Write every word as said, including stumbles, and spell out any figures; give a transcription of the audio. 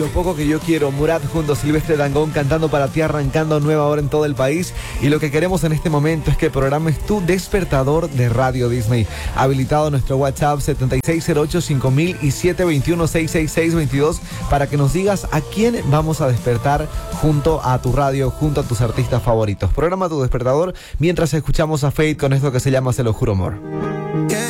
Lo poco que yo quiero, Murat junto a Silvestre Dangond cantando para ti, arrancando nueva hora en todo el país. Y lo que queremos en este momento es que programes tu despertador de Radio Disney. Habilitado nuestro WhatsApp setenta y seis cero ocho cinco mil y siete dos uno seis seis seis dos dos para que nos digas a quién vamos a despertar junto a tu radio, junto a tus artistas favoritos. Programa tu despertador mientras escuchamos a Fate con esto que se llama Se lo juro amor.